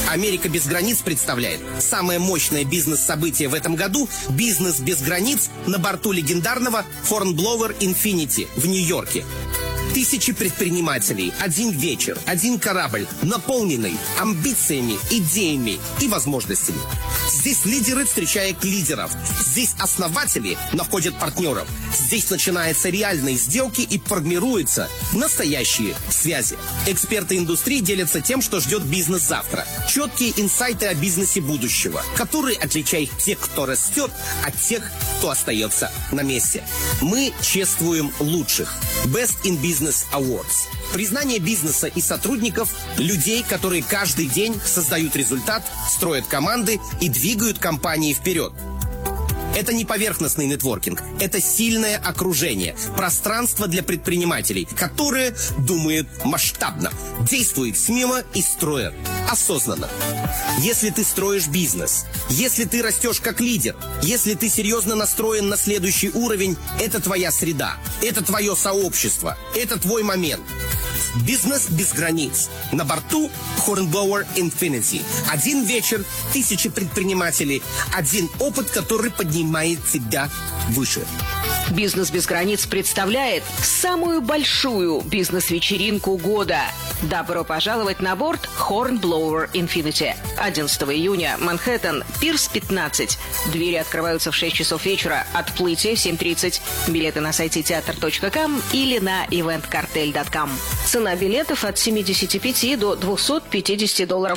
Америка без границ представляет самое мощное бизнес-событие в этом году – «Бизнес без границ» на борту легендарного Hornblower Infinity в Нью-Йорке. Тысячи предпринимателей, один вечер, один корабль, наполненный амбициями, идеями и возможностями. Здесь лидеры встречают лидеров. Здесь основатели находят партнеров. Здесь начинаются реальные сделки и формируются настоящие связи. Эксперты индустрии делятся тем, что ждет бизнес завтра. Четкие инсайты о бизнесе будущего, которые отличают тех, кто растет, от тех, кто остается на месте. Мы чествуем лучших. Best in Business Awards. Признание бизнеса и сотрудников, людей, которые каждый день создают результат, строят команды и двигают компании вперед. Это не поверхностный нетворкинг, это сильное окружение, пространство для предпринимателей, которые думают масштабно, действуют смело и строят осознанно. Если ты строишь бизнес, если ты растешь как лидер, если ты серьезно настроен на следующий уровень, это твоя среда, это твое сообщество, это твой момент. Бизнес без границ. На борту Hornblower Infinity. Один вечер, тысячи предпринимателей, один опыт, который поднимает тебя выше. «Бизнес без границ» представляет самую большую бизнес-вечеринку года. Добро пожаловать на борт Hornblower Infinity. 11 июня, Манхэттен, Пирс 15. Двери открываются в 6 часов вечера, отплытие в 7:30. Билеты на сайте teatr.com или на eventcartel.com. Цена билетов от $75 до $250.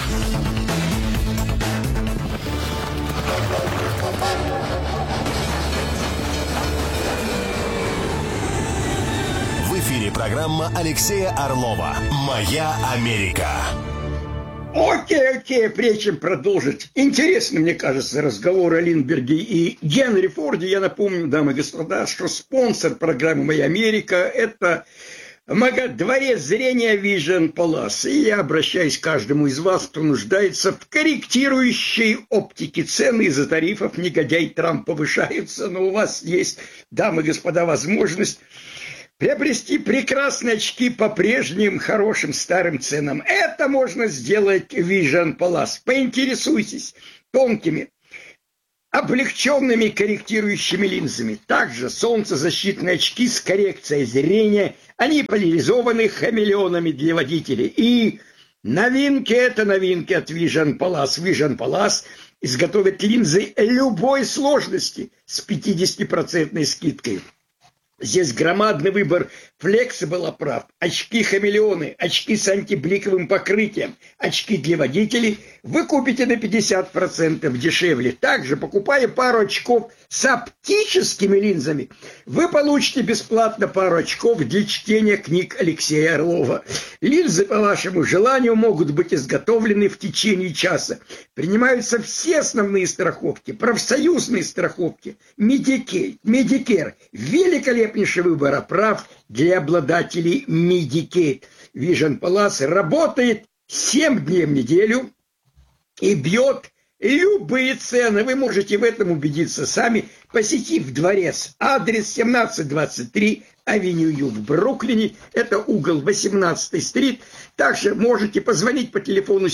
Программа Алексея Орлова «Моя Америка». Окей, прежде чем продолжить интересно, мне кажется, разговор о Линдберге и Генри Форде, я напомню, дамы и господа, что спонсор программы «Моя Америка» – это Дворец зрения Vision Palace. И я обращаюсь к каждому из вас, кто нуждается в корректирующей оптике. Цены из-за тарифов негодяй Трамп повышаются, но у вас есть, дамы и господа, возможность приобрести прекрасные очки по прежним хорошим старым ценам. Это можно сделать в Vision Palace. Поинтересуйтесь тонкими, облегченными корректирующими линзами. Также солнцезащитные очки с коррекцией зрения. Они поляризованы хамелеонами для водителей. И новинки, это новинки от Vision Palace. Vision Palace изготовит линзы любой сложности с 50% скидкой. Здесь громадный выбор Flexible оправ, очки-хамелеоны, очки с антибликовым покрытием, очки для водителей вы купите на 50% дешевле. Также, покупая пару очков с оптическими линзами, вы получите бесплатно пару очков для чтения книг Алексея Орлова. Линзы, по вашему желанию, могут быть изготовлены в течение часа. Принимаются все основные страховки, профсоюзные страховки, Medicare, великолепнейший выбор оправ для обладателей Medicaid. Vision Palace работает 7 дней в неделю и бьет любые цены. Вы можете в этом убедиться сами, посетив дворец. Адрес 1723 Авеню Ю в Бруклине. Это угол 18-й стрит. Также можете позвонить по телефону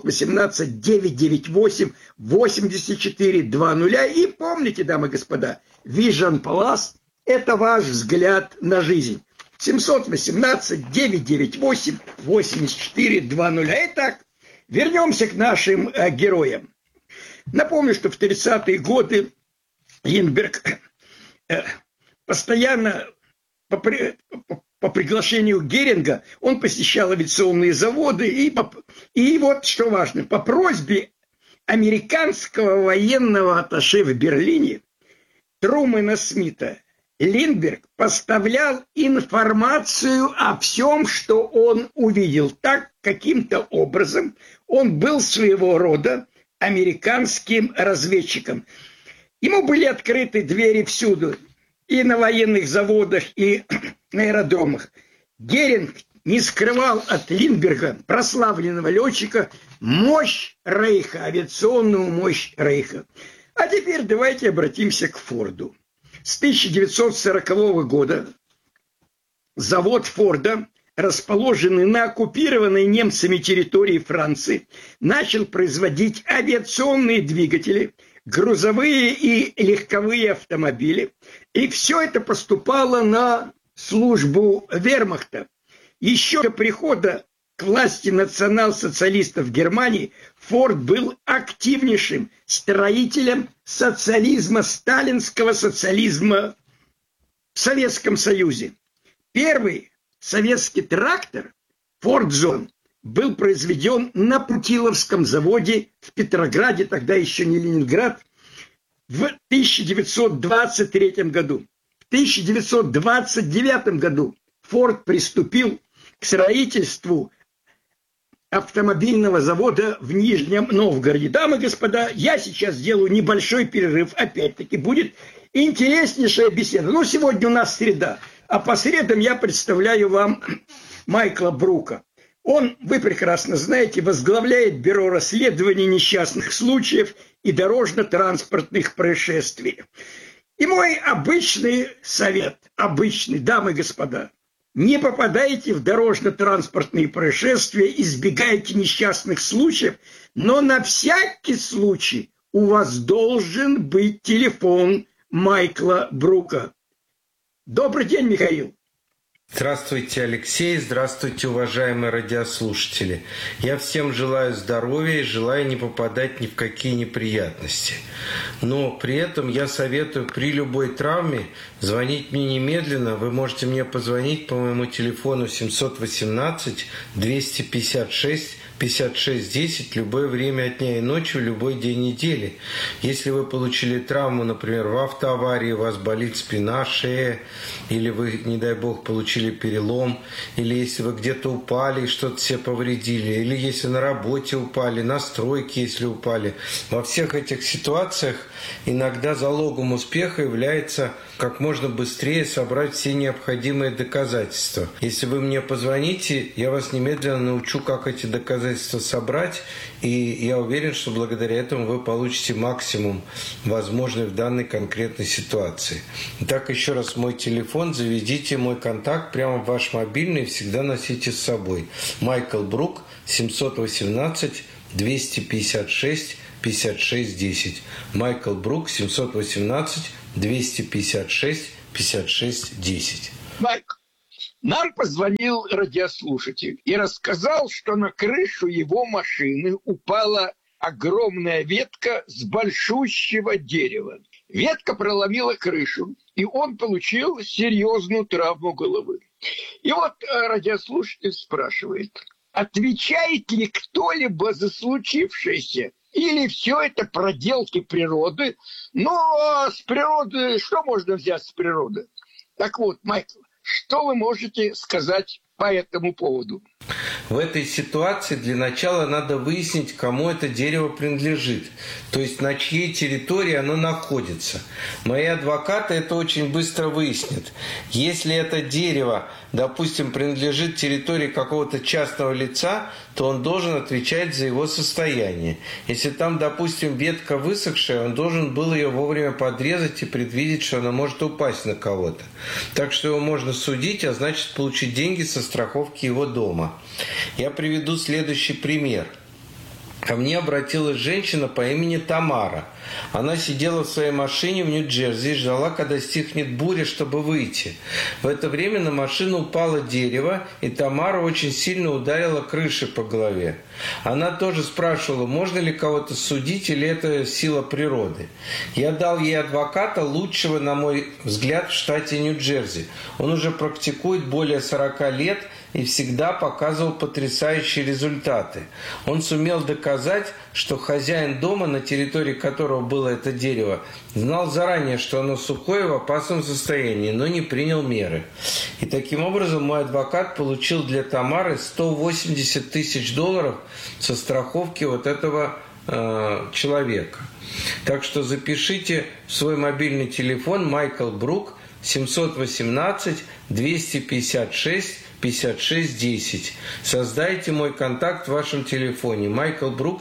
718-998-8420. И помните, дамы и господа, Vision Palace – это ваш взгляд на жизнь. 718-998-8420. Итак, вернемся к нашим героям. Напомню, что в 30-е годы Линдберг постоянно по приглашению Геринга он посещал авиационные заводы. И вот что важно, по просьбе американского военного атташе в Берлине Трумэна Смита Линдберг поставлял информацию о всем, что он увидел. Так, каким-то образом он был своего рода американским разведчиком. Ему были открыты двери всюду, и на военных заводах, и на аэродромах. Геринг не скрывал от Линдберга, прославленного летчика, мощь Рейха, авиационную мощь Рейха. А теперь давайте обратимся к Форду. С 1940 года завод Форда расположенный на оккупированной немцами территории Франции, начал производить авиационные двигатели, грузовые и легковые автомобили, и все это поступало на службу вермахта. Еще до прихода к власти национал-социалистов Германии Форд был активнейшим строителем социализма, сталинского социализма в Советском Союзе. Первый советский трактор Форд Зон был произведен на Путиловском заводе в Петрограде, тогда еще не Ленинград, в 1923 году. В 1929 году Форд приступил к строительству автомобильного завода в Нижнем Новгороде. Дамы и господа, я сейчас сделаю небольшой перерыв. Опять-таки будет интереснейшая беседа. Но сегодня у нас среда, а по средам я представляю вам Майкла Брука. Он, вы прекрасно знаете, возглавляет бюро расследований несчастных случаев и дорожно-транспортных происшествий. И мой обычный совет, дамы и господа, не попадайте в дорожно-транспортные происшествия, избегайте несчастных случаев, но на всякий случай у вас должен быть телефон Майкла Брука. Добрый день, Михаил. Здравствуйте, Алексей. Здравствуйте, уважаемые радиослушатели. Я всем желаю здоровья и желаю не попадать ни в какие неприятности. Но при этом я советую при любой травме звонить мне немедленно. Вы можете мне позвонить по моему телефону 718-256-5610 любое время от дня и ночи, в любой день недели. Если вы получили травму, например, в автоаварии, у вас болит спина, шея, или вы, не дай бог, получили перелом, или если вы где-то упали и что-то себе повредили, или если на работе упали, на стройке, если упали. Во всех этих ситуациях иногда залогом успеха является как можно быстрее собрать все необходимые доказательства. Если вы мне позвоните, я вас немедленно научу, как эти доказательства собрать, и я уверен, что благодаря этому вы получите максимум возможный в данной конкретной ситуации. Итак, еще раз мой телефон, заведите мой контакт прямо в ваш мобильный и всегда носите с собой. Майкл Брук, 718-256-5610. Майкл Брук, 718-256-5610. Майк, нам позвонил радиослушатель и рассказал, что на крышу его машины упала огромная ветка с большущего дерева. Ветка проломила крышу, и он получил серьезную травму головы. И вот радиослушатель спрашивает, отвечает ли кто-либо за случившееся? Или все это проделки природы? Но с природы, что можно взять с природы? Так вот, Майкл, что вы можете сказать по этому поводу? В этой ситуации для начала надо выяснить, кому это дерево принадлежит, то есть на чьей территории оно находится. Мои адвокаты это очень быстро выяснят. Если это дерево, допустим, принадлежит территории какого-то частного лица, то он должен отвечать за его состояние. Если там, допустим, ветка высохшая, он должен был ее вовремя подрезать и предвидеть, что она может упасть на кого-то. Так что его можно судить, а значит получить деньги со страховки его дома. Я приведу следующий пример. Ко мне обратилась женщина по имени Тамара. Она сидела в своей машине в Нью-Джерси и ждала, когда стихнет буря, чтобы выйти. В это время на машину упало дерево, и Тамара очень сильно ударила крышей по голове. Она тоже спрашивала, можно ли кого-то судить, или это сила природы. Я дал ей адвоката, лучшего, на мой взгляд, в штате Нью-Джерси. Он уже практикует более 40 лет и всегда показывал потрясающие результаты. Он сумел доказать, что хозяин дома, на территории которого было это дерево, знал заранее, что оно сухое в опасном состоянии, но не принял меры. И таким образом мой адвокат получил для Тамары $180 тысяч со страховки вот этого человека. Так что запишите в свой мобильный телефон Майкл Брук 718-256-5610. Создайте мой контакт в вашем телефоне. Майкл Брук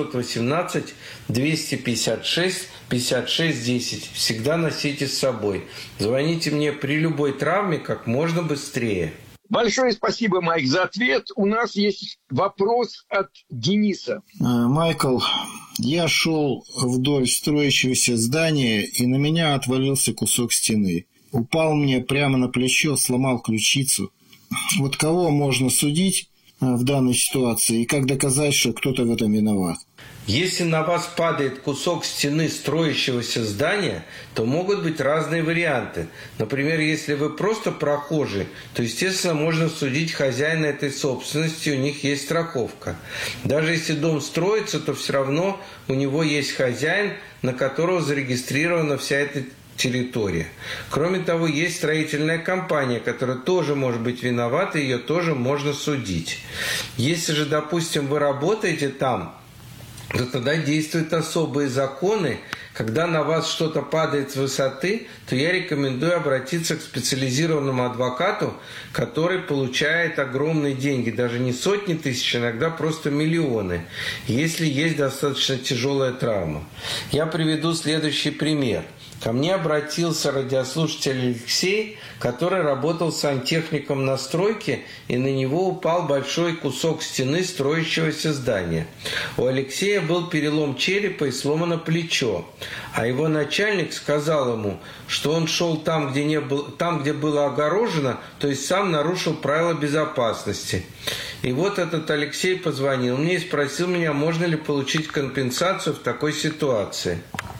718-256-5610. Всегда носите с собой. Звоните мне при любой травме как можно быстрее. Большое спасибо, Майк, за ответ. У нас есть вопрос от Дениса. Майкл, я шел вдоль строящегося здания, и на меня отвалился кусок стены. Упал мне прямо на плечо, сломал ключицу. Вот кого можно судить в данной ситуации, и как доказать, что кто-то в этом виноват? Если на вас падает кусок стены строящегося здания, то могут быть разные варианты. Например, если вы просто прохожий, то, естественно, можно судить хозяина этой собственности, у них есть страховка. Даже если дом строится, то все равно у него есть хозяин, на которого зарегистрирована вся эта территория. Кроме того, есть строительная компания, которая тоже может быть виновата, ее тоже можно судить. Если же, допустим, вы работаете там, то тогда действуют особые законы. Когда на вас что-то падает с высоты, то я рекомендую обратиться к специализированному адвокату, который получает огромные деньги, даже не сотни тысяч, иногда просто миллионы, если есть достаточно тяжелая травма. Я приведу следующий пример. Ко мне обратился радиослушатель Алексей, который работал сантехником на стройке, и на него упал большой кусок стены строящегося здания. У Алексея был перелом черепа и сломано плечо, а его начальник сказал ему, что он шел там, где было огорожено, то есть сам нарушил правила безопасности. И вот этот Алексей позвонил мне и спросил меня, можно ли получить компенсацию в такой ситуации.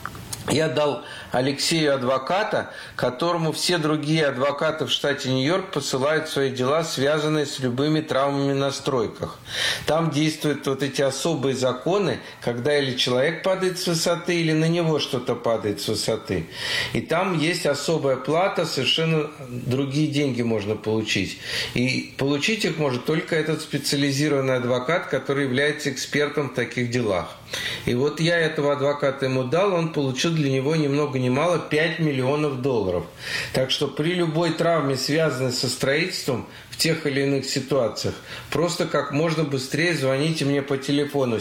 Я дал Алексею адвоката, которому все другие адвокаты в штате Нью-Йорк посылают свои дела, связанные с любыми травмами на стройках. Там действуют вот эти особые законы, когда или человек падает с высоты, или на него что-то падает с высоты. И там есть особая плата, совершенно другие деньги можно получить. И получить их может только этот специализированный адвокат, который является экспертом в таких делах. И вот я этого адвоката ему дал, он получил для него ни много ни мало $5 миллионов. Так что при любой травме, связанной со строительством, в тех или иных ситуациях, просто как можно быстрее звоните мне по телефону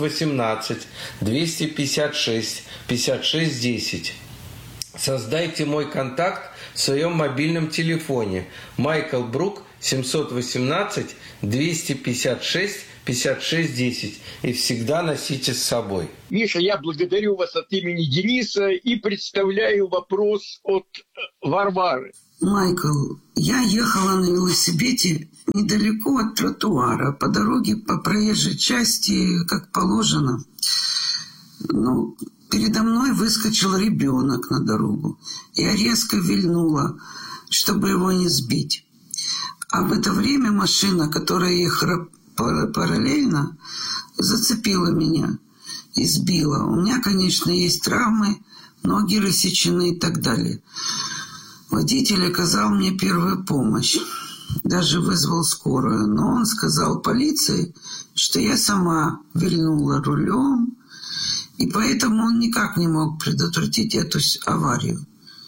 718-256-56-10. Создайте мой контакт в своем мобильном телефоне. Майкл Брук, 718-256-56-10. И всегда носите с собой. Миша, я благодарю вас от имени Дениса и представляю вопрос от Варвары. Майкл, я ехала на велосипеде недалеко от тротуара, по дороге, по проезжей части, как положено. Передо мной выскочил ребенок на дорогу. Я резко вильнула, чтобы его не сбить. А в это время машина, которая ехала параллельно, зацепила меня и сбила. У меня, конечно, есть травмы, ноги рассечены и так далее. Водитель оказал мне первую помощь, даже вызвал скорую, но он сказал полиции, что я сама вильнула рулем, и поэтому он никак не мог предотвратить эту аварию.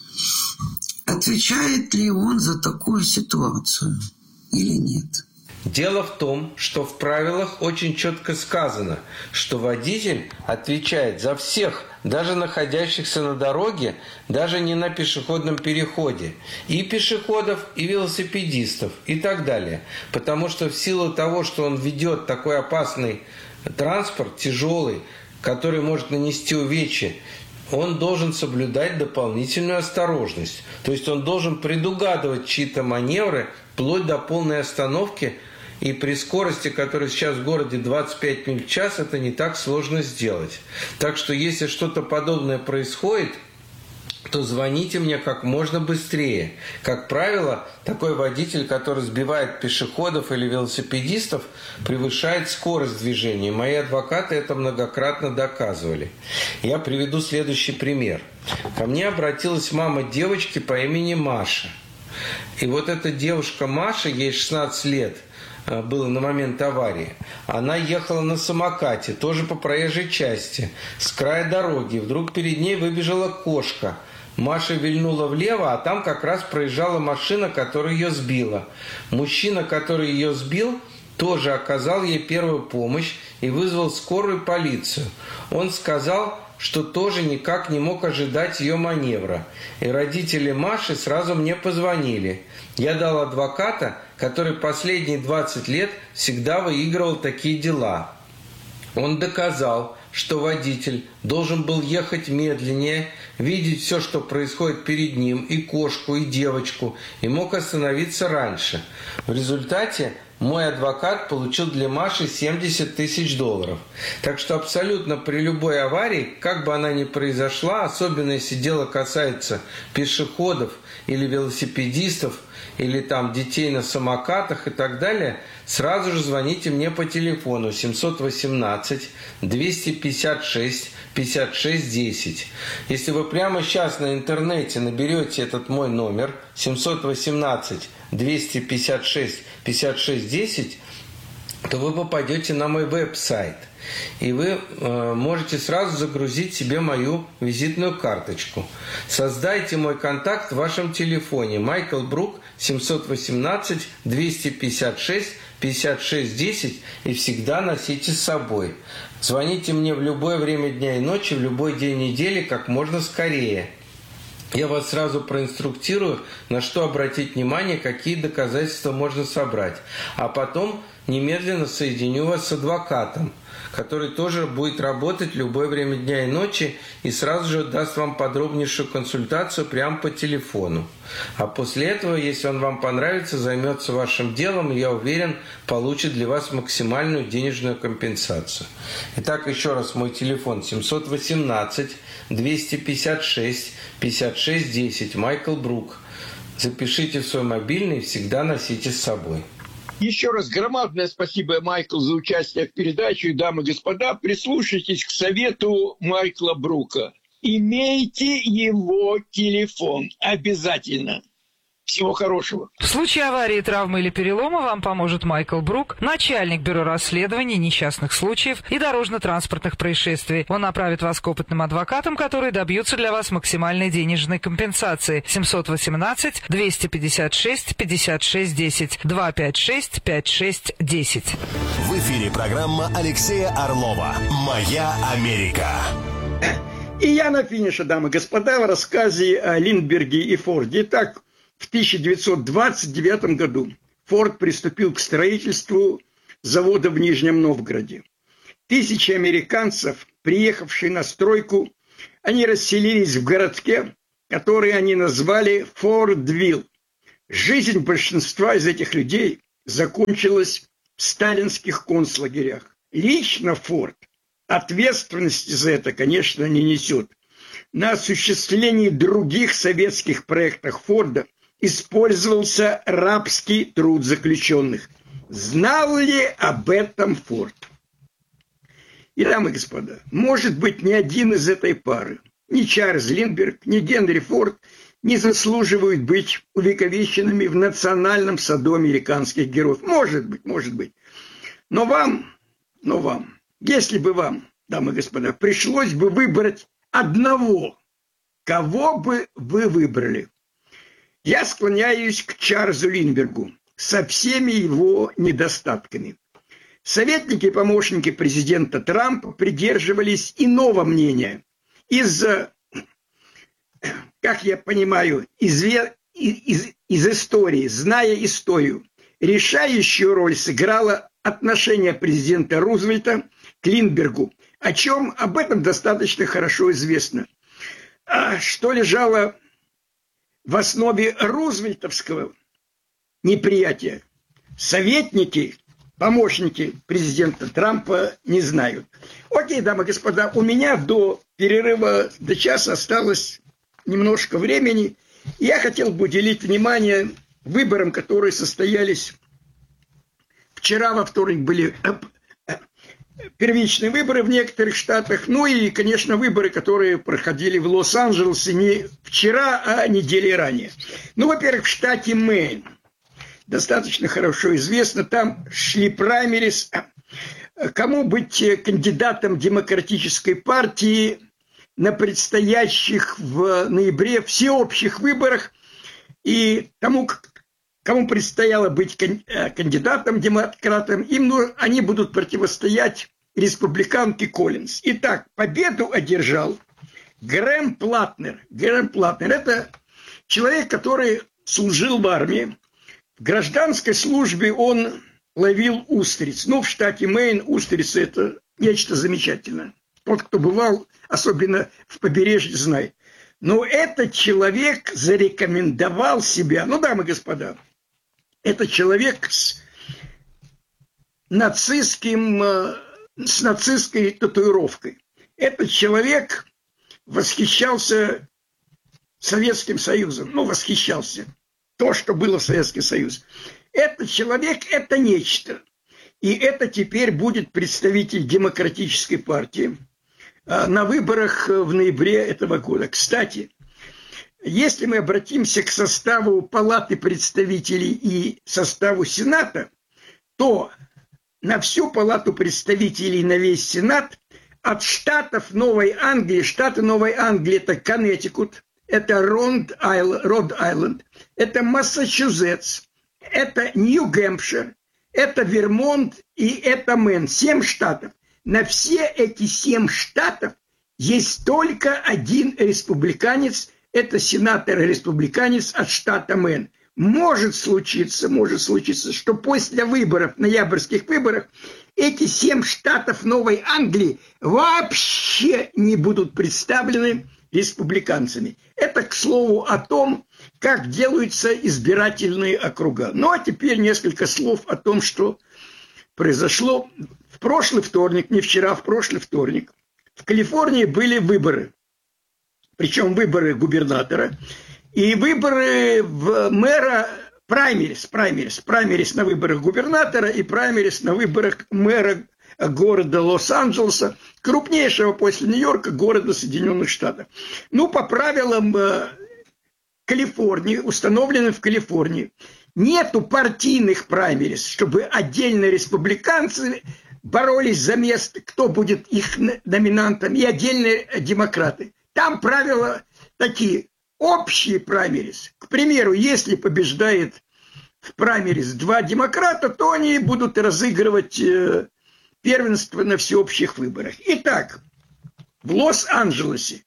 Отвечает ли он за такую ситуацию или нет? Дело в том, что в правилах очень четко сказано, что водитель отвечает за всех, даже находящихся на дороге, даже не на пешеходном переходе, и пешеходов, и велосипедистов, и так далее. Потому что в силу того, что он ведет такой опасный транспорт, тяжелый, который может нанести увечья, он должен соблюдать дополнительную осторожность. То есть он должен предугадывать чьи-то маневры, вплоть до полной остановки. И при скорости, которая сейчас в городе 25 миль в час, это не так сложно сделать. Так что если что-то подобное происходит, то звоните мне как можно быстрее. Как правило, такой водитель, который сбивает пешеходов или велосипедистов, превышает скорость движения. Мои адвокаты это многократно доказывали. Я приведу следующий пример. Ко мне обратилась мама девочки по имени Маша. И вот эта девушка Маша, ей 16 лет, было на момент аварии. Она ехала на самокате, тоже по проезжей части, с края дороги. Вдруг перед ней выбежала кошка. Маша вильнула влево, а там как раз проезжала машина, которая ее сбила. Мужчина, который ее сбил, тоже оказал ей первую помощь и вызвал скорую полицию. Он сказал, что тоже никак не мог ожидать ее маневра. И родители Маши сразу мне позвонили. Я дал адвоката, который последние 20 лет всегда выигрывал такие дела. Он доказал, что водитель должен был ехать медленнее, видеть все, что происходит перед ним, и кошку, и девочку, и мог остановиться раньше. В результате мой адвокат получил для Маши $70 тысяч. Так что абсолютно при любой аварии, как бы она ни произошла, особенно если дело касается пешеходов или велосипедистов, или там детей на самокатах и так далее, сразу же звоните мне по телефону 718-256-56-10. Если вы прямо сейчас на интернете наберете этот мой номер 718-256-56-10, то вы попадете на мой веб-сайт. И вы можете сразу загрузить себе мою визитную карточку. Создайте мой контакт в вашем телефоне. Майкл Брук, 718-256-56-10, и всегда носите с собой. Звоните мне в любое время дня и ночи, в любой день недели, как можно скорее. Я вас сразу проинструктирую, на что обратить внимание, какие доказательства можно собрать. А потом немедленно соединю вас с адвокатом, который тоже будет работать в любое время дня и ночи и сразу же даст вам подробнейшую консультацию прямо по телефону. А после этого, если он вам понравится, займется вашим делом, и, я уверен, получит для вас максимальную денежную компенсацию. Итак, еще раз мой телефон 718-256-56-10, Майкл Брук. Запишите в свой мобильный и всегда носите с собой. Еще раз громадное спасибо, Майкл, за участие в передаче. Дамы и господа, прислушайтесь к совету Майкла Брука. Имейте его телефон обязательно. Всего хорошего. В случае аварии, травмы или перелома вам поможет Майкл Брук, начальник бюро расследований несчастных случаев и дорожно-транспортных происшествий. Он направит вас к опытным адвокатам, которые добьются для вас максимальной денежной компенсации. 718-256-56-10, 256-56-10. В эфире программа Алексея Орлова «Моя Америка». И я на финише, дамы и господа, в рассказе о Линдберге и Форде. Итак, в 1929 году Форд приступил к строительству завода в Нижнем Новгороде. Тысячи американцев, приехавшие на стройку, они расселились в городке, который они назвали Фордвилл. Жизнь большинства из этих людей закончилась в сталинских концлагерях. Лично Форд ответственности за это, конечно, не несет. На осуществлении других советских проектов Форда использовался рабский труд заключенных. Знал ли об этом Форд? И, дамы и господа, может быть, ни один из этой пары, ни Чарльз Линдберг, ни Генри Форд не заслуживают быть увековеченными в национальном саду американских героев. Может быть. Но вам, если бы вам, дамы и господа, пришлось бы выбрать одного, кого бы вы выбрали? Я склоняюсь к Чарльзу Линдбергу со всеми его недостатками. Советники и помощники президента Трампа придерживались иного мнения. Из-за, как я понимаю, из истории, зная историю, решающую роль сыграло отношение президента Рузвельта к Линдбергу, об этом достаточно хорошо известно. А что лежало в основе рузвельтовского неприятия, советники, помощники президента Трампа не знают. Окей, дамы и господа, у меня до перерыва, до часа осталось немножко времени. Я хотел бы уделить внимание выборам, которые состоялись вчера, во вторник были первичные выборы в некоторых штатах, ну и, конечно, выборы, которые проходили в Лос-Анджелесе не вчера, а недели ранее. Ну, во-первых, в штате Мэйн, достаточно хорошо известно, там шли праймерис, кому быть кандидатом демократической партии на предстоящих в ноябре всеобщих выборах, и тому, кому предстояло быть кандидатом демократом, они будут противостоять республиканки Коллинз. Итак, победу одержал Грэм Платнер. Грэм Платнер – это человек, который служил в армии. В гражданской службе он ловил устриц. В штате Мэйн устрицы – это нечто замечательное. Тот, кто бывал, особенно в побережье, знает. Но этот человек зарекомендовал себя. Дамы и господа, это человек с нацистской татуировкой. Этот человек восхищался Советским Союзом. Восхищался. То, что было в Советском Союзе. Этот человек – это нечто. И это теперь будет представитель Демократической партии на выборах в ноябре этого года. Кстати, если мы обратимся к составу Палаты представителей и составу Сената, то на всю Палату представителей, на весь Сенат, от штатов Новой Англии, штаты Новой Англии – это Коннектикут, это Род-Айленд, это Массачусетс, это Нью-Гэмпшир, это Вермонт и это Мэн. 7 штатов. На все эти 7 штатов есть только один республиканец, это сенатор-республиканец от штата Мэн. Может случиться, что после выборов, ноябрьских выборов, эти 7 штатов Новой Англии вообще не будут представлены республиканцами. Это, к слову, о том, как делаются избирательные округа. А теперь несколько слов о том, что произошло в прошлый вторник, не вчера, в прошлый вторник. В Калифорнии были выборы. Причем выборы губернатора и выборы в мэра, праймерис на выборах губернатора и праймерис на выборах мэра города Лос-Анджелеса, крупнейшего после Нью-Йорка города Соединенных Штатов. По правилам Калифорнии, установленным в Калифорнии, нету партийных праймерис, чтобы отдельно республиканцы боролись за место, кто будет их номинантом, и отдельные демократы. Там правила такие, общие праймерис. К примеру, если побеждает в праймерис 2 демократа, то они будут разыгрывать первенство на всеобщих выборах. Итак, в Лос-Анджелесе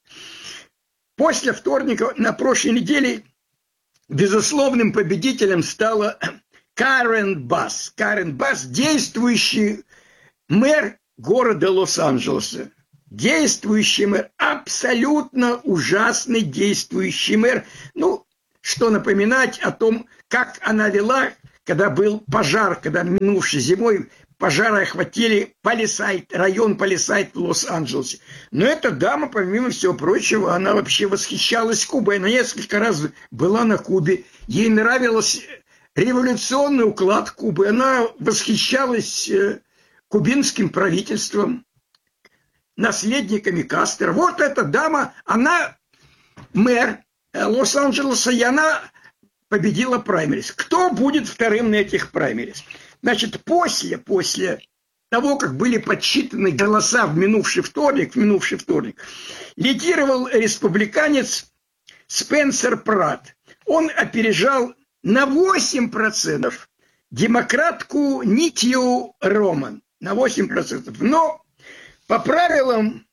после вторника на прошлой неделе безусловным победителем стала Карен Басс. Карен Басс, действующий мэр города Лос-Анджелеса. Действующий мэр, абсолютно ужасный действующий мэр. Что напоминать о том, как она вела, когда был пожар, когда минувшей зимой пожары охватили район Палисайд в Лос-Анджелесе. Но эта дама, помимо всего прочего, она вообще восхищалась Кубой. Она несколько раз была на Кубе. Ей нравился революционный уклад Кубы. Она восхищалась кубинским правительством, наследниками Кастро. Вот эта дама, она мэр Лос-Анджелеса, и она победила праймерис. Кто будет вторым на этих праймерис? Значит, после того, как были подсчитаны голоса в минувший вторник, лидировал республиканец Спенсер Пратт. Он опережал на 8% демократку Нитью Роман. На 8%. Но по правилам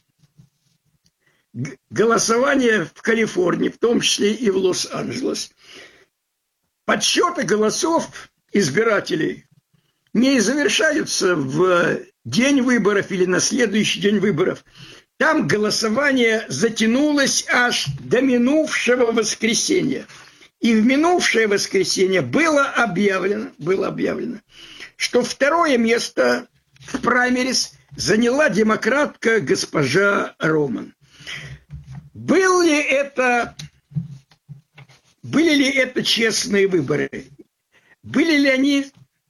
голосования в Калифорнии, в том числе и в Лос-Анджелес, подсчеты голосов избирателей не завершаются в день выборов или на следующий день выборов. Там голосование затянулось аж до минувшего воскресенья. И в минувшее воскресенье было объявлено, что второе место в праймерис заняла демократка госпожа Роман. Были ли это честные выборы? Были ли они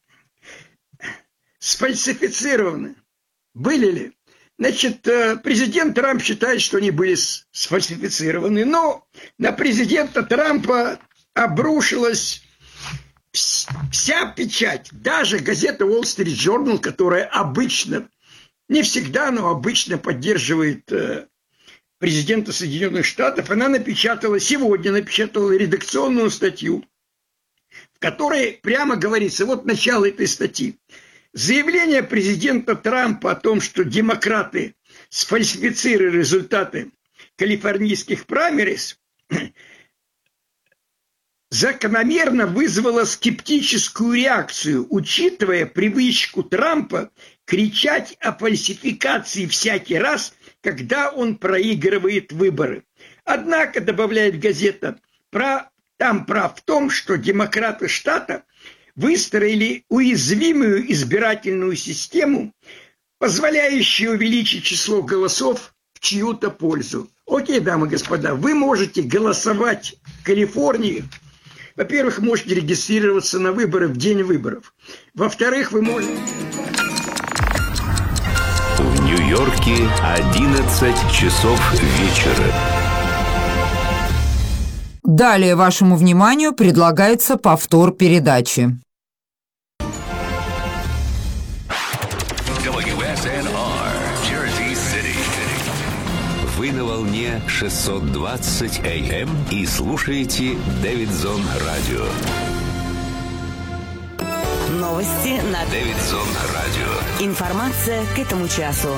сфальсифицированы? Были ли? Значит, президент Трамп считает, что они были сфальсифицированы, но на президента Трампа обрушилась вся печать. Даже газета Wall Street Journal, которая обычно, не всегда, но обычно поддерживает президента Соединенных Штатов, она сегодня напечатала редакционную статью, в которой прямо говорится, вот начало этой статьи. Заявление президента Трампа о том, что демократы сфальсифицировали результаты калифорнийских праймериз, закономерно вызвало скептическую реакцию, учитывая привычку Трампа кричать о фальсификации всякий раз, когда он проигрывает выборы. Однако, добавляет газета, там прав в том, что демократы штата выстроили уязвимую избирательную систему, позволяющую увеличить число голосов в чью-то пользу. Окей, дамы и господа, вы можете голосовать в Калифорнии. Во-первых, можете регистрироваться на выборы в день выборов. Во-вторых, вы можете... В Нью-Йорке 11 часов вечера. Далее вашему вниманию предлагается повтор передачи. WSNR, Jersey City. Вы на волне 620 AM и слушаете Дэвидсон Радио. Новости на Дэвидсон Радио. Информация к этому часу.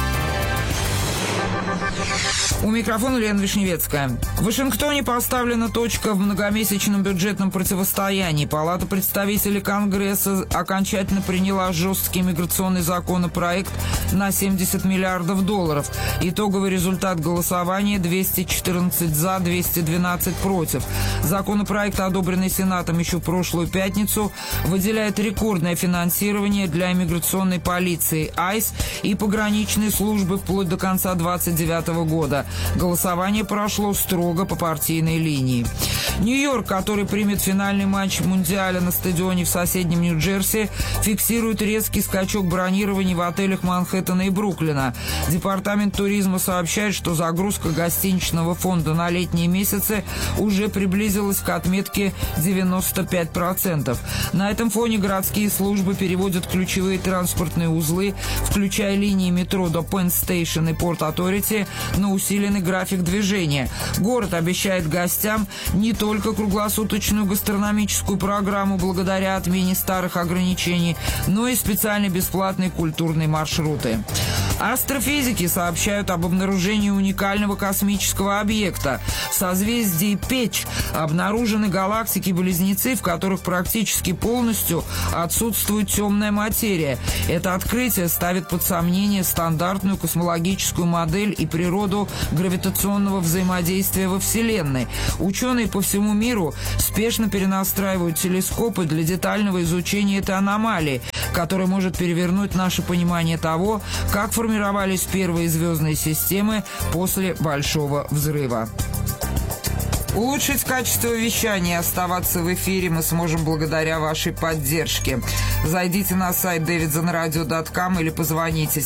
У микрофона Лена Вишневецкая. В Вашингтоне поставлена точка в многомесячном бюджетном противостоянии. Палата представителей Конгресса окончательно приняла жесткий миграционный законопроект на $70 миллиардов. Итоговый результат голосования – 214 за, 212 против. Законопроект, одобренный Сенатом еще в прошлую пятницу, выделяет рекордное финансирование для иммиграционной полиции ICE и пограничной службы вплоть до конца 2029 года. Голосование прошло строго по партийной линии. Нью-Йорк, который примет финальный матч Мундиаля на стадионе в соседнем Нью-Джерси, фиксирует резкий скачок бронирований в отелях Манхэттена и Бруклина. Департамент туризма сообщает, что загрузка гостиничного фонда на летние месяцы уже приблизилась к отметке 95%. На этом фоне городские службы переводят ключевые транспортные узлы, включая линии метро до Пенн-Стейшн и Порт-Оторити, на усиленный график движения. Город обещает гостям не только круглосуточную гастрономическую программу благодаря отмене старых ограничений, но и специально бесплатные культурные маршруты. Астрофизики сообщают об обнаружении уникального космического объекта. В созвездии Печь обнаружены галактики-близнецы, в которых практически полностью отсутствует темная материя. Это открытие ставит под сомнение стандартную космологическую модель и природу гравитационного взаимодействия во Вселенной. Ученые по всему миру спешно перенастраивают телескопы для детального изучения этой аномалии, которая может перевернуть наше понимание того, как формировались первые звездные системы после Большого взрыва. Улучшить качество вещания и оставаться в эфире мы сможем благодаря вашей поддержке. Зайдите на сайт davidsonradio.com или позвоните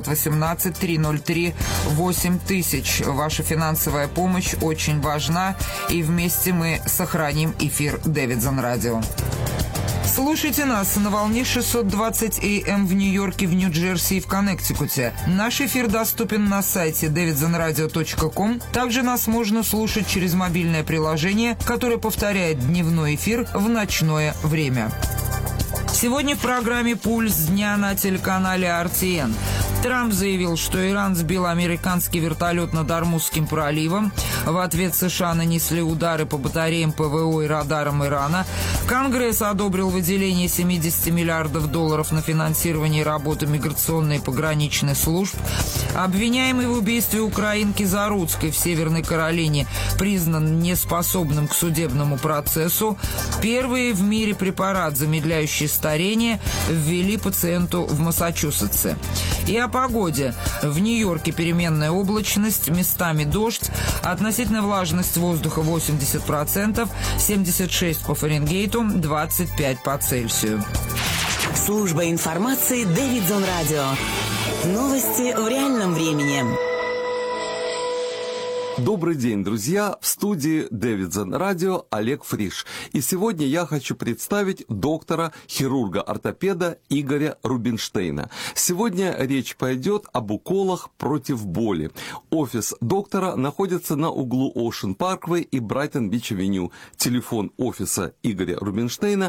718-303-8000. Ваша финансовая помощь очень важна, и вместе мы сохраним эфир Дэвидсон Радио. Слушайте нас на волне 620 AM в Нью-Йорке, в Нью-Джерси и в Коннектикуте. Наш эфир доступен на сайте davidsonradio.com. Также нас можно слушать через мобильное приложение, которое повторяет дневной эфир в ночное время. Сегодня в программе «Пульс дня» на телеканале RTN. Трамп заявил, что Иран сбил американский вертолет над Ормузским проливом. В ответ США нанесли удары по батареям ПВО и радарам Ирана. Конгресс одобрил выделение $70 миллиардов на финансирование работы миграционной и пограничной служб. Обвиняемый в убийстве украинки Заруцкой в Северной Каролине признан неспособным к судебному процессу. Первый в мире препарат, замедляющий старение, ввели пациенту в Массачусетсе. И о погоде. В Нью-Йорке переменная облачность, местами дождь, относительная влажность воздуха 80%, 76 по Фаренгейту, 25 по Цельсию. Служба информации Дэвидсон Радио. Новости в реальном времени. Добрый день, друзья! В студии Дэвидзон Радио Олег Фриш. И сегодня я хочу представить доктора, хирурга-ортопеда Игоря Рубинштейна. Сегодня речь пойдет об уколах против боли. Офис доктора находится на углу Ocean Parkway и Брайтон-Бич-авеню. Телефон офиса Игоря Рубинштейна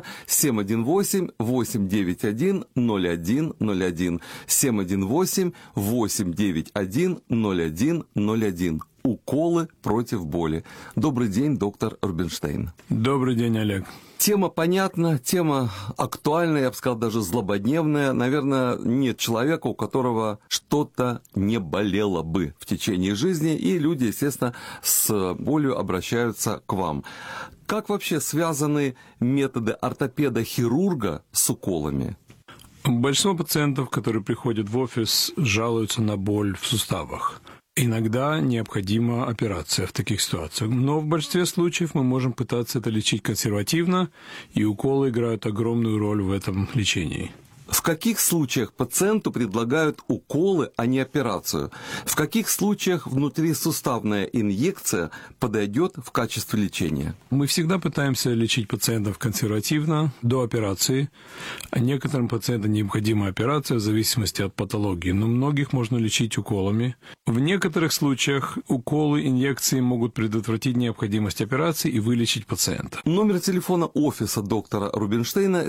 718-891-0101. 718-891-0101. Уколы против боли. Добрый день, доктор Рубинштейн. Добрый день, Олег. Тема понятна, тема актуальная, я бы сказал, даже злободневная. Наверное, нет человека, у которого что-то не болело бы в течение жизни, и люди, естественно, с болью обращаются к вам. Как вообще связаны методы ортопеда-хирурга с уколами? Большинство пациентов, которые приходят в офис, жалуются на боль в суставах. Иногда необходима операция в таких ситуациях, но в большинстве случаев мы можем пытаться это лечить консервативно, и уколы играют огромную роль в этом лечении. В каких случаях пациенту предлагают уколы, а не операцию? В каких случаях внутрисуставная инъекция подойдет в качестве лечения? Мы всегда пытаемся лечить пациентов консервативно, до операции. А некоторым пациентам необходима операция в зависимости от патологии, но многих можно лечить уколами. В некоторых случаях уколы, инъекции могут предотвратить необходимость операции и вылечить пациента. Номер телефона офиса доктора Рубинштейна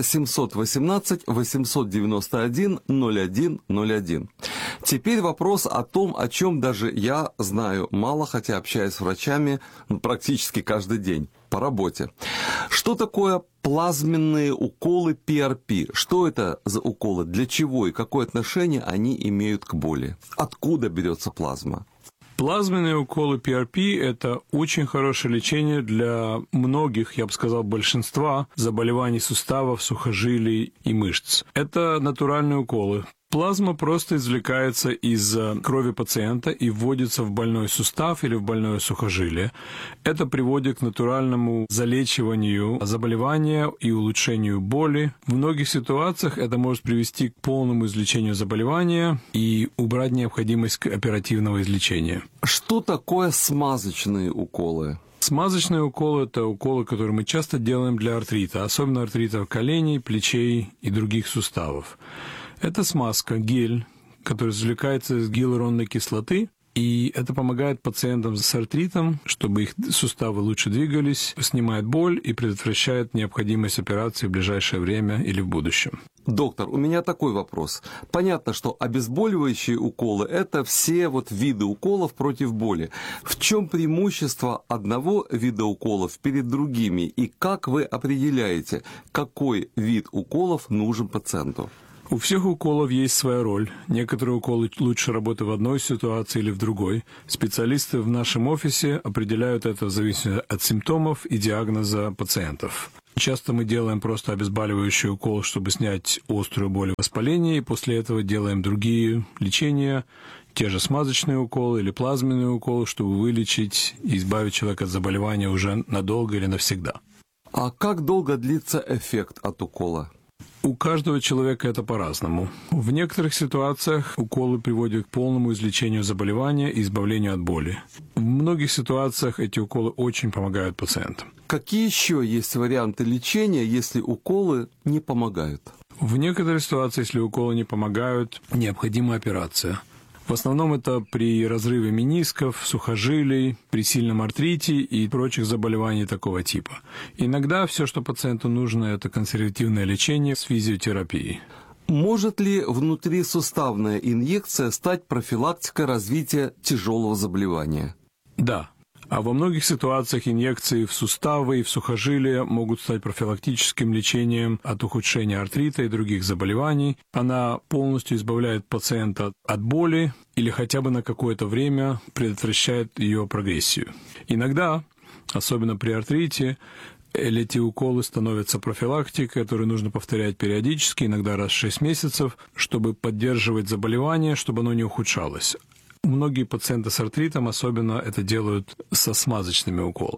718-891-0101. Теперь вопрос о том, о чем даже я знаю мало, хотя общаюсь с врачами практически каждый день по работе. Что такое плазменные уколы PRP? Что это за уколы? Для чего и какое отношение они имеют к боли? Откуда берется плазма? Плазменные уколы PRP – это очень хорошее лечение для многих, я бы сказал, большинства заболеваний суставов, сухожилий и мышц. Это натуральные уколы. Плазма просто извлекается из крови пациента и вводится в больной сустав или в больное сухожилие. Это приводит к натуральному залечиванию заболевания и улучшению боли. В многих ситуациях это может привести к полному излечению заболевания и убрать необходимость оперативного излечения. Что такое смазочные уколы? Смазочные уколы – это уколы, которые мы часто делаем для артрита, особенно артритов коленей, плечей и других суставов. Это смазка, гель, который извлекается из гиалуронной кислоты, и это помогает пациентам с артритом, чтобы их суставы лучше двигались, снимает боль и предотвращает необходимость операции в ближайшее время или в будущем. Доктор, у меня такой вопрос. Понятно, что обезболивающие уколы – это все виды уколов против боли. В чем преимущество одного вида уколов перед другими, и как вы определяете, какой вид уколов нужен пациенту? У всех уколов есть своя роль. Некоторые уколы лучше работают в одной ситуации или в другой. Специалисты в нашем офисе определяют это в зависимости от симптомов и диагноза пациентов. Часто мы делаем просто обезболивающий укол, чтобы снять острую боль и воспаление, и после этого делаем другие лечения, те же смазочные уколы или плазменные уколы, чтобы вылечить и избавить человека от заболевания уже надолго или навсегда. А как долго длится эффект от укола? У каждого человека это по-разному. В некоторых ситуациях уколы приводят к полному излечению заболевания и избавлению от боли. В многих ситуациях эти уколы очень помогают пациентам. Какие еще есть варианты лечения, если уколы не помогают? В некоторых ситуациях, если уколы не помогают, необходима операция. В основном это при разрыве менисков, сухожилий, при сильном артрите и прочих заболеваниях такого типа. Иногда все, что пациенту нужно, это консервативное лечение с физиотерапией. Может ли внутрисуставная инъекция стать профилактикой развития тяжелого заболевания? Да. А во многих ситуациях инъекции в суставы и в сухожилия могут стать профилактическим лечением от ухудшения артрита и других заболеваний. Она полностью избавляет пациента от боли или хотя бы на какое-то время предотвращает ее прогрессию. Иногда, особенно при артрите, эти уколы становятся профилактикой, которую нужно повторять периодически, иногда раз в 6 месяцев, чтобы поддерживать заболевание, чтобы оно не ухудшалось. Многие пациенты с артритом особенно это делают со смазочными уколами.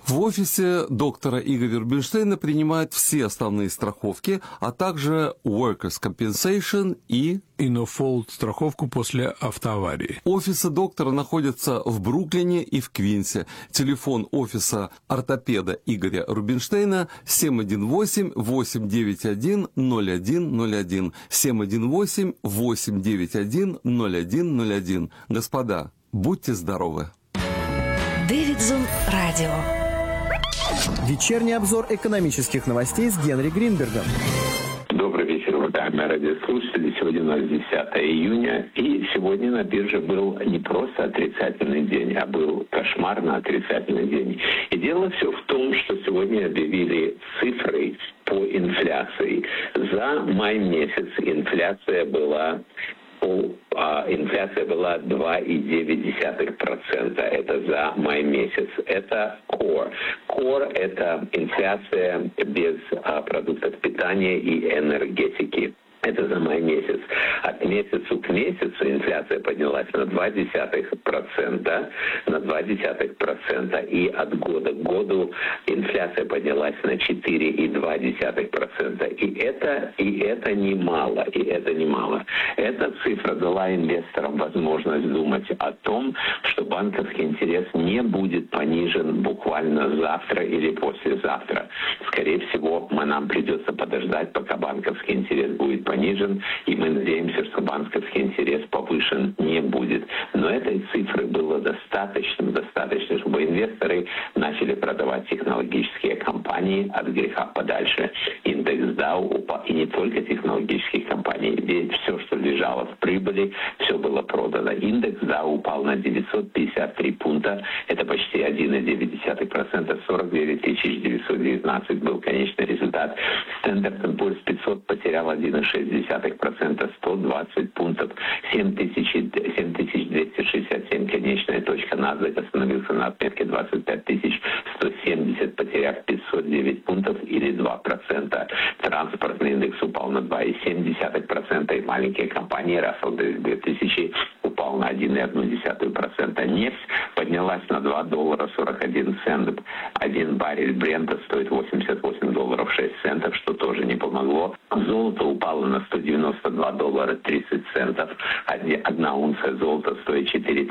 В офисе доктора Игоря Рубинштейна принимают все основные страховки, а также Workers' Compensation и No-Fault страховку после автоаварии. Офисы доктора находятся в Бруклине и в Квинсе. Телефон офиса ортопеда Игоря Рубинштейна 718-891-0101. 718-891-0101. Господа, будьте здоровы. Дэвидзон Радио. Вечерний обзор экономических новостей с Генри Гринбергом. Добрый вечер, уважаемые радиослушатели. Сегодня у нас 10 июня, и сегодня на бирже был не просто отрицательный день, а был кошмарно отрицательный день. И дело все в том, что сегодня объявили цифры по инфляции. За май месяц инфляция была 2,9%. Это за май месяц. Это core. Core – это инфляция без продуктов питания и энергетики. Это за май месяц. От месяца к месяцу инфляция поднялась на 0,2%, и от года к году инфляция поднялась на 4,2%. И это немало. Эта цифра дала инвесторам возможность думать о том, что банковский интерес не будет понижен буквально завтра или послезавтра. Скорее всего, нам придется подождать, пока банковский интерес будет понижен, и мы надеемся, что банковский интерес повышен не будет. Но этой цифры было достаточно, чтобы инвесторы начали продавать технологические компании от греха подальше. Индекс Dow упал, и не только технологических компаний, ведь все, что лежало в прибыли, все было продано. Индекс Dow упал на 953 пункта, это почти 1,9%, 49 919 был конечный результат. Standard & Poor's 500 потерял 1,6%, 120 пунктов, 7267 конечная точка. NASDAQ остановился на отметке 25170, потеряв 509 пунктов или 2%. Транспортный индекс упал на 2,7%, и маленькие компании Russell 2000 упал на 1,1%. Нефть поднялась на $2.41. Один баррель Брента стоит $88.06, что тоже не помогло. Золото упало на $192.30. Одна унция золота стоит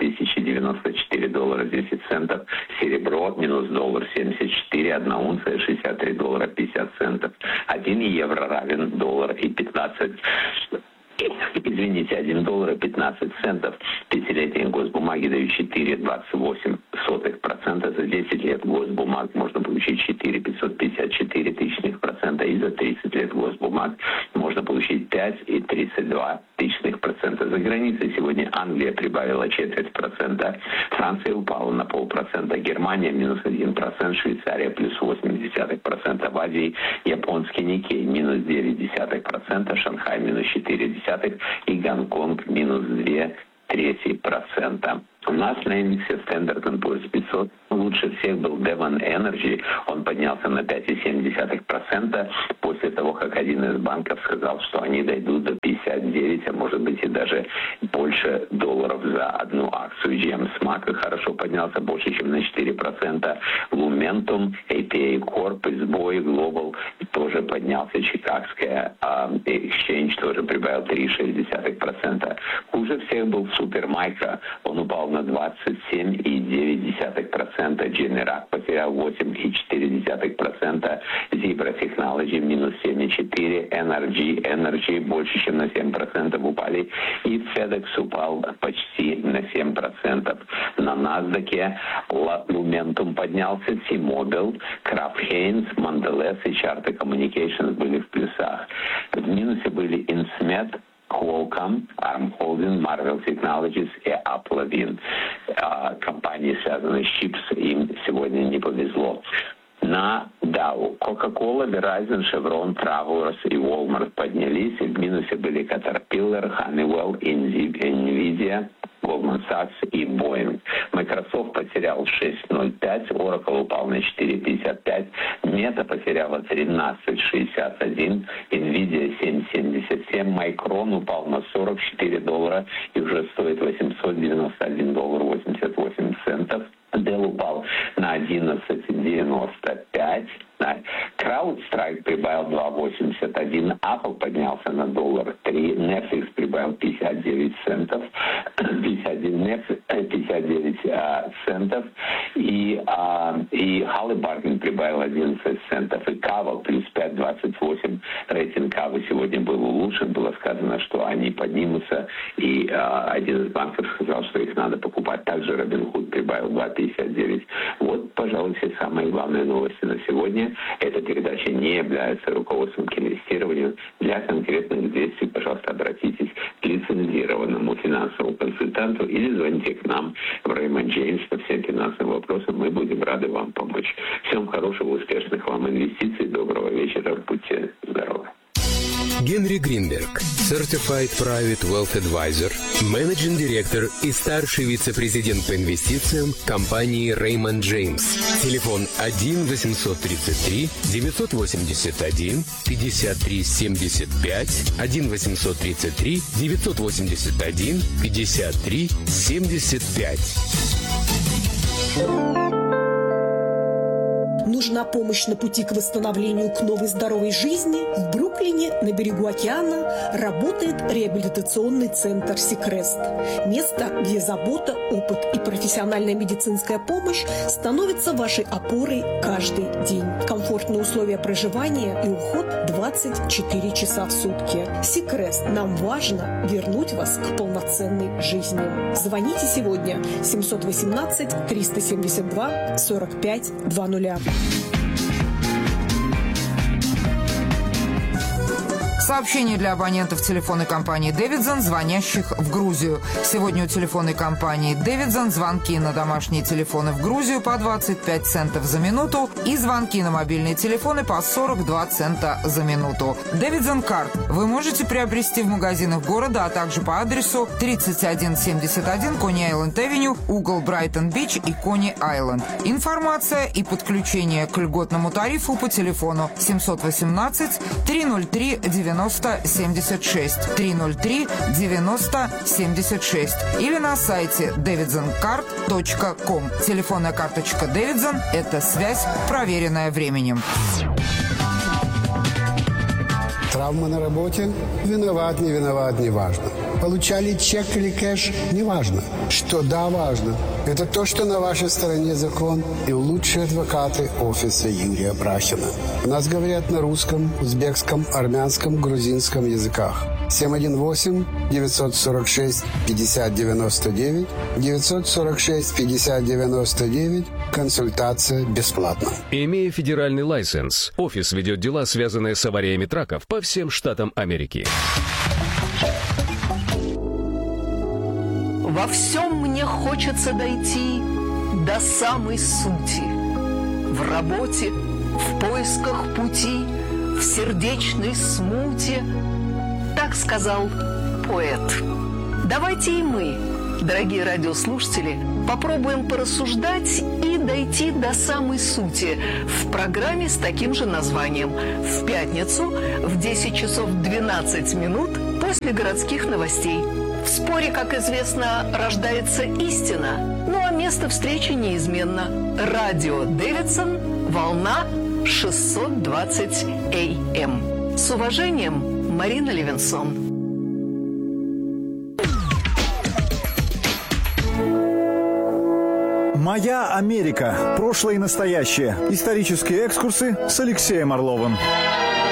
$4094.10. Серебро минус $1.74, одна унция $63.50. 1 евро равен $1.15. $1.15. Пятилетние госбумаги дают 4,28%. За 10 лет госбумаг можно получить 4,554%. И за 30 лет госбумаг можно получить 5,32%. За границей сегодня Англия прибавила 0,25%. Франция упала на 0,5%. Германия минус 1%. Швейцария плюс 0,8%. В Азии японский Никей минус 0,9%. Шанхай минус 0,4%. И Гонконг минус 0,2%. У нас на индексе Standard & Poor's 500 лучше всех был Devon Energy. Он поднялся на 5,7% после того, как один из банков сказал, что они дойдут до 59, а может быть и даже больше долларов за одну акцию. GM Smucker хорошо поднялся больше, чем на 4%. Lumentum, APA Corp, SBOI Global тоже поднялся. Чикагская Exchange тоже прибавил 3,6%. Хуже всех был Supermicro. Он упал на 27,9%. Generac потерял 8,4%. Zebra Technology минус 7,4%. Energy больше, чем на 7% упали. И FedEx упал почти на 7%. На NASDAQ Lumentum поднялся, T-Mobile, Kraft Heinz, Mondelez и Charter Communications были в плюсах. В минусе были Insmed, Qualcomm, ARM Holding, Marvell Technologies и Applavin. Компании, связанные с чипс, им сегодня не повезло. На Dow Coca-Cola, Verizon, Chevron, Travelers и Walmart поднялись. В минусе были Caterpillar, Honeywell, Nvidia, Goldman Sachs и Boeing. Microsoft потерял 6,05, Oracle упал на 4,55, Meta потеряла 13,61, Nvidia 7,77, Micron упал на $44 и уже стоит $891.88. Dell упал на 11,9, $1.95. CrowdStrike прибавил 2.81, Apple поднялся на $1.03, Netflix прибавил 59 центов, 59 центов, и Halliburton прибавил 11 центов, и Кава плюс 5.28. Рейтинг Кавы сегодня был улучшен, было сказано, что они поднимутся, и один из банков сказал, что их надо покупать. Также Robinhood прибавил 2.59. Вот, пожалуй, все самые главные новости на сегодня. Эта передача не является руководством к инвестированию. Для конкретных действий, пожалуйста, обратитесь к лицензированному финансовому консультанту или звоните к нам в Raymond James по всем финансовым вопросам. Мы будем рады вам помочь. Всем хорошего, успешных вам инвестиций. Доброго вечера. Будьте здоровы. Генри Гринберг, Certified Private Wealth Advisor, Managing Director и старший вице-президент по инвестициям компании Raymond James. Телефон 1-833-981-53-75, 1-833-981-53-75. Нужна помощь на пути к восстановлению к новой здоровой жизни? В Бруклине, на берегу океана, работает реабилитационный центр «Сикрест». Место, где забота, опыт и профессиональная медицинская помощь становятся вашей опорой каждый день. Комфортные условия проживания и уход 24 часа в сутки. «Сикрест». Нам важно вернуть вас к полноценной жизни. Звоните сегодня 718-372-4520. Сообщение для абонентов телефонной компании «Дэвидсон», звонящих в Грузию. Сегодня у телефонной компании «Дэвидсон» звонки на домашние телефоны в Грузию по 25 центов за минуту и звонки на мобильные телефоны по 42 цента за минуту. «Дэвидсон Карт» вы можете приобрести в магазинах города, а также по адресу 3171 Кони-Айленд-Авеню, угол Брайтон-Бич и Кони-Айленд. Информация и подключение к льготному тарифу по телефону 718-303-9076, 303-9076 или на сайте davidsoncard.com. Телефонная карточка Davidson – это связь, проверенная временем. Травма на работе? Виноват, не виноват, не важно. Получали чек или кэш? Не важно. Что да, важно. Это то, что на вашей стороне закон и лучшие адвокаты офиса Юрия Брахина. У нас говорят на русском, узбекском, армянском, грузинском языках. 718-946-5099, 946-5099. Консультация бесплатна. Имея федеральный лайсенс, офис ведет дела, связанные с авариями траков по всем штатам Америки. Во всем мне хочется дойти до самой сути. В работе, в поисках пути, в сердечной смуте. Так сказал поэт. Давайте и мы, дорогие радиослушатели, попробуем порассуждать и дойти до самой сути в программе с таким же названием в пятницу в 10 часов 12 минут после городских новостей. В споре, как известно, рождается истина, ну а место встречи неизменно. Радио Дэвидсон, волна 620 АМ. С уважением, Марина Левинсон. «Моя Америка. Прошлое и настоящее. Исторические экскурсы с Алексеем Орловым».